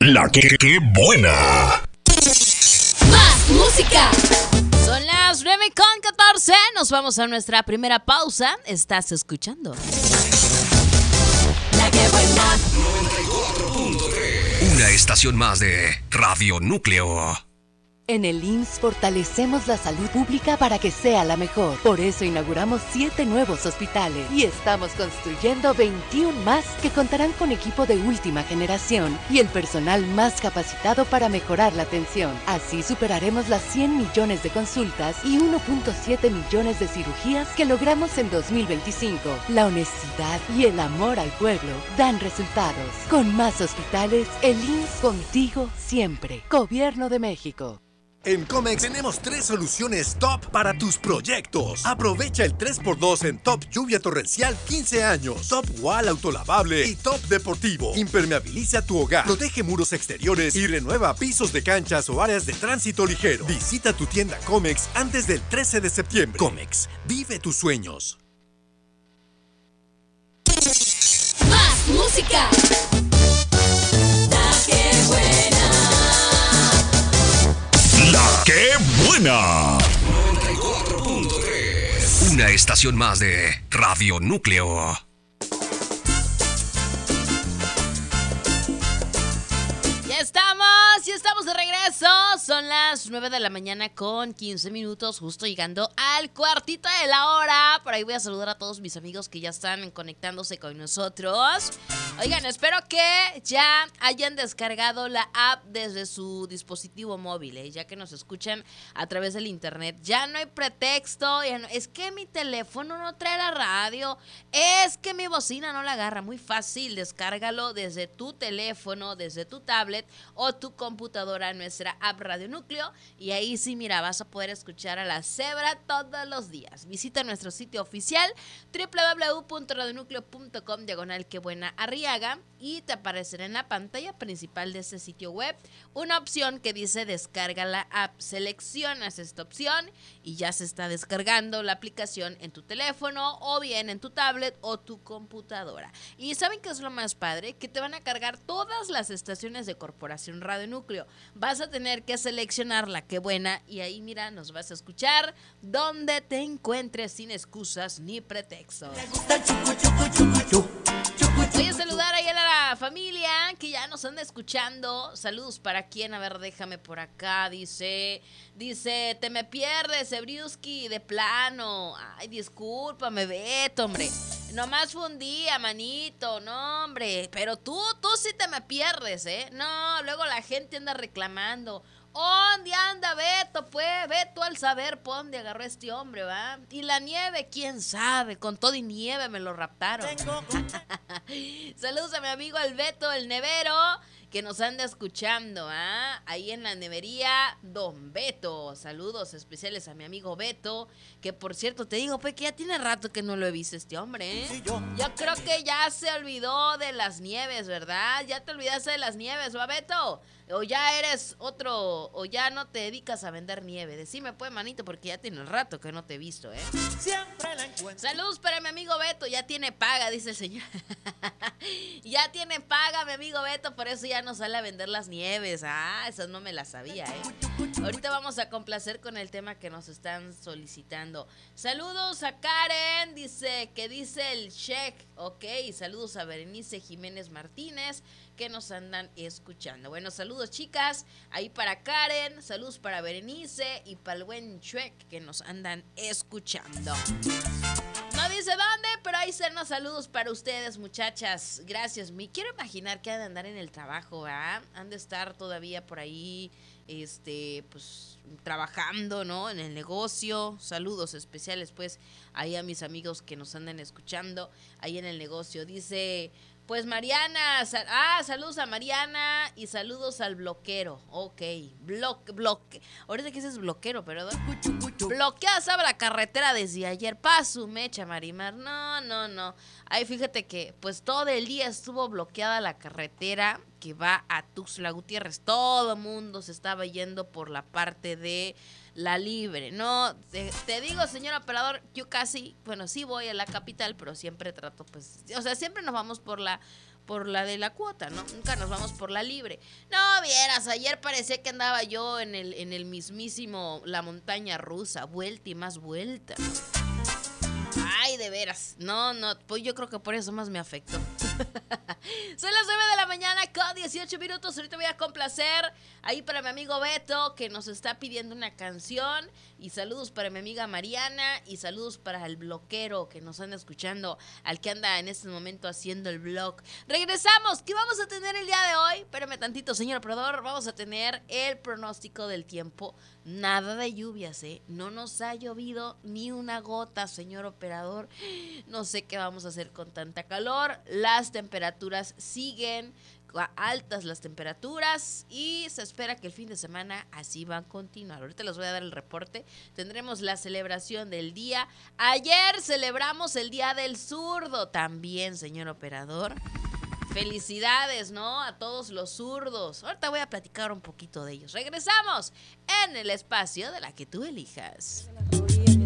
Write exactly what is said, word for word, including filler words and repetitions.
La que, que buena. Más música. Son las nueve con catorce. Nos vamos a nuestra primera pausa. Estás escuchando La que buena. noventa y cuatro punto tres. Una estación más de Radio Núcleo. En el I M S S fortalecemos la salud pública para que sea la mejor. Por eso inauguramos siete nuevos hospitales y estamos construyendo veintiuno más que contarán con equipo de última generación y el personal más capacitado para mejorar la atención. Así superaremos las cien millones de consultas y uno punto siete millones de cirugías que logramos en dos mil veinticinco. La honestidad y el amor al pueblo dan resultados. Con más hospitales, el I M S S contigo siempre. Gobierno de México. En Comex tenemos tres soluciones top para tus proyectos. Aprovecha el tres por dos en Top Lluvia Torrencial quince años, Top Wall Autolavable y Top Deportivo. Impermeabiliza tu hogar, protege muros exteriores y renueva pisos de canchas o áreas de tránsito ligero. Visita tu tienda Comex antes del trece de septiembre. Comex, vive tus sueños. Más música. La que buena. La que buena. noventa y cuatro punto tres. Una estación más de Radio Núcleo. Ya estamos, ya estamos de regreso. Son las nueve de la mañana con quince minutos, justo llegando al cuartito de la hora. Por ahí voy a saludar a todos mis amigos que ya están conectándose con nosotros. Oigan, espero que ya hayan descargado la app desde su dispositivo móvil, ¿eh? Ya que nos escuchan a través del internet. Ya no hay pretexto, ya no, es que mi teléfono no trae la radio, es que mi bocina no la agarra. Muy fácil, descárgalo desde tu teléfono, desde tu tablet o tu computadora, nuestra app Radio Núcleo, y ahí sí, mira, vas a poder escuchar a la cebra todos los días. Visita nuestro sitio oficial doble u doble u doble u punto radio núcleo punto com diagonal que buena Arriaga y te aparecerá en la pantalla principal de este sitio web una opción que dice descarga la app. Seleccionas esta opción y ya se está descargando la aplicación en tu teléfono o bien en tu tablet o tu computadora. Y ¿saben qué es lo más padre? Que te van a cargar todas las estaciones de Corporación Radio Núcleo. Vas a tener que seleccionar la que buena y ahí, mira, nos vas a escuchar donde te encuentres sin excusas ni pretextos. Voy a saludar ahí a la familia que ya nos anda escuchando. Saludos para quién, a ver, déjame por acá. Dice, dice, te me pierdes, Ebriuski, de plano. Ay, discúlpame, Beto, hombre. Nomás fue un día, manito, no, hombre. Pero tú, tú sí te me pierdes, ¿eh? No, luego la gente anda reclamando. ¿Dónde anda Beto? Pues Beto al saber por dónde agarró este hombre, ¿va? Y la nieve, quién sabe, con todo y nieve me lo raptaron. Saludos a mi amigo el Beto, el nevero, que nos anda escuchando, ¿ah? Ahí en la nevería, Don Beto. Saludos especiales a mi amigo Beto, que por cierto, te digo, pues que ya tiene rato que no lo he visto este hombre, ¿eh? Yo creo que ya se olvidó de las nieves, ¿verdad? Ya te olvidaste de las nieves, ¿va, Beto? O ya eres otro, o ya no te dedicas a vender nieve. Decime pues, manito, porque ya tiene un rato que no te he visto, ¿eh? Saludos para mi amigo Beto, ya tiene paga, dice el señor. Ya tiene paga mi amigo Beto, por eso ya no sale a vender las nieves. Ah, eso no me la sabía, ¿eh? Ahorita vamos a complacer con el tema que nos están solicitando. Saludos a Karen, dice, que dice el check. Ok, saludos a Berenice Jiménez Martínez, que nos andan escuchando. Bueno, saludos chicas, ahí para Karen, saludos para Berenice y para el buen Chuec que nos andan escuchando. No dice dónde, pero ahí están los saludos para ustedes, muchachas. Gracias. Me quiero imaginar que han de andar en el trabajo, ¿verdad? Han de estar todavía por ahí, este, pues, trabajando, ¿no? En el negocio. Saludos especiales, pues, ahí a mis amigos que nos andan escuchando, ahí en el negocio. Dice... Pues Mariana, sal- ah, saludos a Mariana y saludos al bloquero. Ok, bloque, bloque. Ahorita que dices bloquero, perdón. Bloqueada estaba la carretera desde ayer. Paso, mecha, Marimar. No, no, no. Ay, fíjate que pues todo el día estuvo bloqueada la carretera que va a Tuxtla Gutiérrez. Todo el mundo se estaba yendo por la parte de La Libre. No, te, te digo, señor operador, yo casi, bueno, sí voy a la capital, pero siempre trato, pues, o sea, siempre nos vamos por la por la de la cuota, ¿no? Nunca nos vamos por la libre. No, vieras, ayer parecía que andaba yo en el, en el mismísimo La Montaña Rusa, vuelta y más vuelta. Ay, de veras. No, no, pues yo creo que por eso más me afectó. Son las nueve de la mañana con dieciocho minutos. Ahorita voy a complacer ahí para mi amigo Beto, que nos está pidiendo una canción. Y saludos para mi amiga Mariana. Y saludos para el bloquero que nos anda escuchando, al que anda en este momento haciendo el blog. Regresamos. ¿Qué vamos a tener el día de hoy? Espérame tantito, señor operador. Vamos a tener el pronóstico del tiempo. Nada de lluvias, ¿eh? No nos ha llovido ni una gota, señor operador. No sé qué vamos a hacer con tanta calor. Las temperaturas siguen altas, las temperaturas, y se espera que el fin de semana así va a continuar. Ahorita les voy a dar el reporte. Tendremos la celebración del día. Ayer celebramos el Día del Zurdo también, señor operador. Felicidades, ¿no? A todos los zurdos. Ahorita voy a platicar un poquito de ellos. Regresamos en el espacio de la que tú elijas.